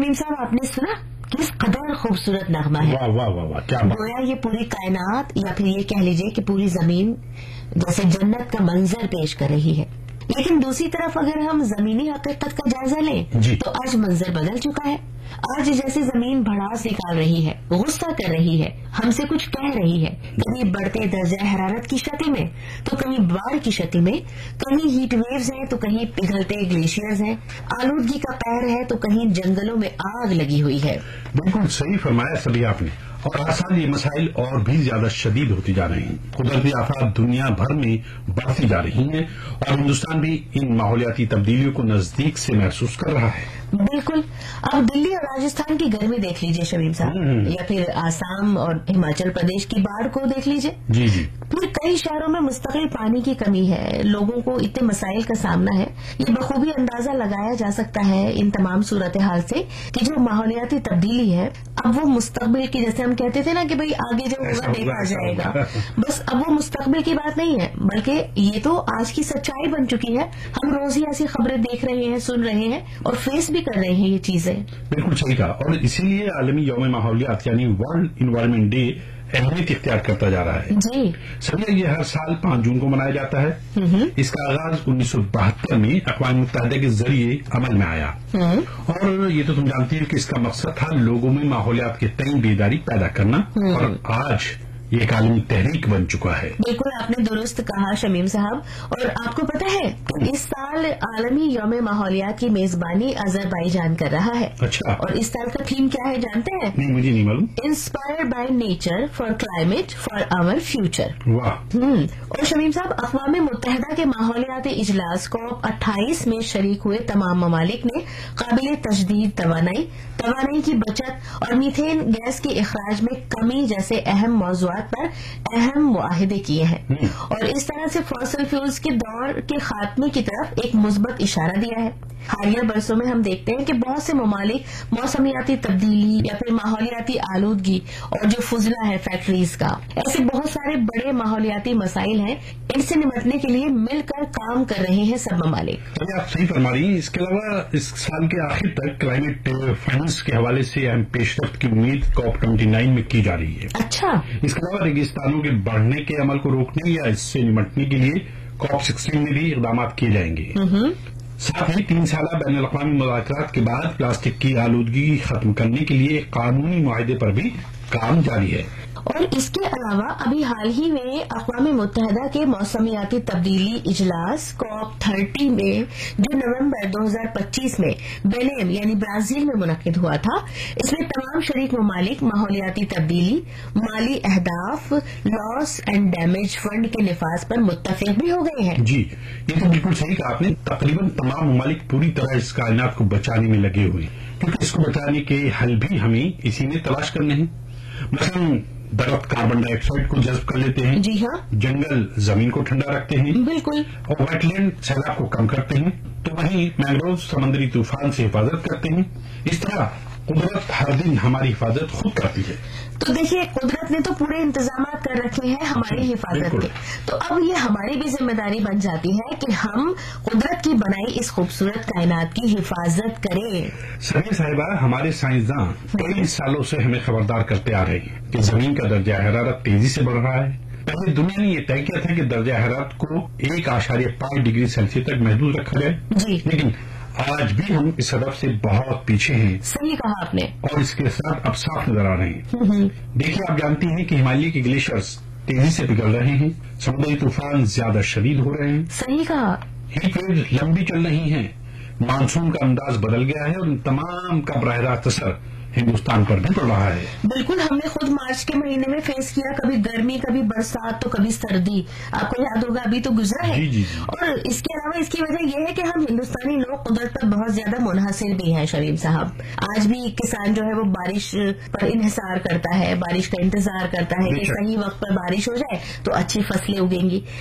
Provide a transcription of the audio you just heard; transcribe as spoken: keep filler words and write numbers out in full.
शमीम साहब, आपने सुना किस कदर खूबसूरत नगमा है। वाह वाह वाह वाह, क्या बात। गोया ये पूरी कायनात या फिर ये कह लीजिए कि पूरी जमीन जैसे जन्नत का मंजर पेश कर रही है। लेकिन दूसरी तरफ अगर हम जमीनी हकीकत का जायजा लें तो आज मंजर बदल चुका है। आज जैसे जमीन भड़ास निकाल रही है, गुस्सा कर रही है, हमसे कुछ कह रही है, कहीं बढ़ते दर्जा हरारत की शक्ल में तो कहीं बाढ़ की शक्ल में, कहीं हीट वेव्स हैं तो कहीं पिघलते ग्लेशियर्स हैं, आलूदगी का कहर है तो कहीं जंगलों में आग लगी हुई है। बिल्कुल सही फरमाया सभी आपने। और आसान ये मसाइल और भी ज्यादा शदीद होती जा रही हैं। कुदरती आफत दुनिया भर में बढ़ती जा रही हैं और हिंदुस्तान भी इन माहौलियाती तब्दीलियों को नजदीक से महसूस कर रहा है। बिल्कुल। अब दिल्ली और राजस्थान की गर्मी देख लीजिए शमीम साहब, या फिर आसाम और हिमाचल प्रदेश की बाढ़ को देख लीजिए। जी जी। फिर कई शहरों में मुस्तकिल पानी की कमी है, लोगों को इतने मसाइल का सामना है। ये बखूबी अंदाजा लगाया जा सकता है इन तमाम सूरत हाल से कि जो माहौलियाती तब्दीली है अब वो मुस्तकबिल की, जैसे हम कहते थे ना कि भाई आगे जो होगा देखा जाएगा, बस अब वो मुस्तकबिल की बात नहीं है, बल्कि ये तो आज की सच्चाई बन चुकी है। हम रोज ही ऐसी खबरें देख रहे हैं, सुन रहे हैं और फेस भी कर रहे हैं ये चीजें। बिल्कुल सही कहा। और इसीलिए आलमी यौम माहौलियात यानी वर्ल्ड इन्वायरमेंट डे अहमियत इख्तियार करता जा रहा है। जी सभी ये हर साल पांच जून को मनाया जाता है। इसका आगाज उन्नीस सौ बहत्तर में अक़वाम मुत्तहिदा के जरिए अमल में आया और ये तो तुम जानती हो कि इसका मकसद था लोगों में माहौलियात के तय बेदारी पैदा करना और आज ये एक आलमी तहरीक बन चुका है। बिल्कुल आपने दुरुस्त कहा शमीम साहब। और आपको पता है कि इस साल आलमी यौम माहौलियात की मेजबानी अजरबैजान कर रहा है। अच्छा। और इस साल का थीम क्या है जानते हैं? नहीं, मुझे नहीं मालूम। Inspired by nature for climate for our future. वाह। हम्म और शमीम साहब, अक़वाम मुत्तहिदा के माहौलियाती इजलास कॉप अट्ठाईस में शरीक हुए तमाम ममालिक ने काबिल तजदीद तवानाई, तवानाई की बचत और मीथेन गैस के इखराज में कमी जैसे अहम मौज़ूआत पर अहम मुआहिदे किए हैं और इस तरह से फॉसिल फ्यूल्स के दौर के खात्मे की तरफ एक मुस्बत इशारा दिया है। हालिया बरसों में हम देखते हैं कि बहुत से ममालिक मौसमियाती तब्दीली या फिर माहौलियाती आलूदगी और जो फुजला है फैक्ट्रीज का, ऐसे बहुत सारे बड़े माहौलियाती मसाइल हैं, इनसे निपटने के लिए मिलकर काम कर रहे हैं सब ममालिक। आप सही फरमा रही हैं। इसके अलावा इस साल के आखिर तक क्लाइमेट फाइनेंस के हवाले से अहम पेशरफ्त की उम्मीद कॉप ट्वेंटी नाइन में की जा रही है। अच्छा। इसके अलावा रेगिस्तानों के बढ़ने के अमल को रोकने या इससे निपटने के लिए कॉप सिक्सटीन में भी इकदाम किए जाएंगे। साथ ही तीन साल बैन अल-अक़वामी मुज़ाकरात के बाद प्लास्टिक की आलूदगी खत्म करने के लिए कानूनी मुआहदे पर भी काम जारी है। और इसके अलावा अभी हाल ही में अक़वाम मुत्तहिदा के मौसमियाती तब्दीली इजलास कॉप थर्टी में जो नवंबर दो हजार पच्चीस में बेलेम यानी ब्राजील में मुनक्किद हुआ था, इसमें तमाम शरीक ममालिक माहौलियाती तब्दीली, माली अहदाफ, लॉस एंड डैमेज फंड के निफाज पर मुत्तफिक भी हो गए हैं। जी, ये तो बिल्कुल सही कहा आपने। तकरीबन तमाम ममालिक पूरी तरह इस कायनात को बचाने में लगे हुए हैं, क्योंकि इसको बचाने के हल भी हमें इसी में तलाश करने हैं। मसलन दरख्त कार्बन डाइऑक्साइड को जज्ब कर लेते हैं। जी हाँ। जंगल जमीन को ठंडा रखते हैं। बिल्कुल। और वेटलैंड सैलाब को कम करते हैं। तो वहीं मैंग्रोव समुद्री तूफान से हिफाजत करते हैं। इस तरह कुदरत हर दिन हमारी हिफाजत खुद करती है। तो देखिए, कुदरत ने तो पूरे इंतजाम कर रखे हैं हमारी हिफाजत के, तो अब ये हमारी भी जिम्मेदारी बन जाती है कि हम कुदरत की बनाई इस खूबसूरत कायनात की हिफाजत करें। सभी साहिबा, हमारे साइंसदान कई सालों से हमें खबरदार करते आ रहे हैं कि जमीन का दर्जा हरारत तेजी से बढ़ रहा है। पहले दुनिया ने यह तय किया था कि दर्जा हरारत को एक आशार्य पांच डिग्री सेल्सियस तक महदूद रखा जाए, लेकिन आज भी हम इस हदफ से बहुत पीछे हैं। सही कहा आपने। और इसके साथ अब साफ नजर आ रहे हैं। देखिए, आप जानती हैं कि हिमालय के ग्लेशियर्स तेजी से पिघल रहे हैं, समुद्री तूफान ज्यादा शदीद हो रहे हैं। सही कहा। हीट वेव लंबी चल रही हैं, मानसून का अंदाज बदल गया है और इन तमाम का बराह रास्त असर हिंदुस्तान पर भी पड़ रहा है। बिल्कुल, हमने खुद मार्च के महीने में फेस किया, कभी गर्मी, कभी बरसात, तो कभी सर्दी। आपको याद होगा, अभी तो गुजरा है। जी जी जी। और इसके अलावा इसकी वजह यह है कि हम हिंदुस्तानी लोग कुदरत पर बहुत ज्यादा मुनहसिर भी हैं शरीफ साहब। आज भी किसान जो है वो बारिश पर इन्हिसार करता है, बारिश का इंतजार करता है कि सही वक्त पर बारिश हो जाए तो अच्छी फसलें उगेंगी।